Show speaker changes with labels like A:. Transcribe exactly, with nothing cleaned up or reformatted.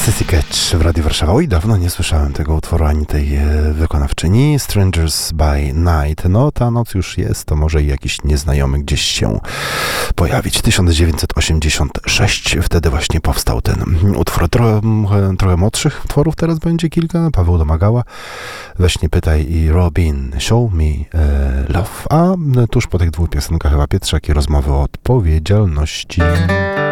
A: Sissy Catch w Radiu Warszawa. Oj, dawno nie słyszałem tego utworu, ani tej e, wykonawczyni. Strangers by Night. No, ta noc już jest, to może i jakiś nieznajomy gdzieś się pojawić. tysiąc dziewięćset osiemdziesiąty szósty, wtedy właśnie powstał ten utwór. Trochę, trochę młodszych utworów teraz będzie kilka. Paweł Domagała, Weź nie pytaj i Robin, Show Me e, Love. A tuż po tych dwóch piosenkach chyba Pietrzak i rozmowy o odpowiedzialności.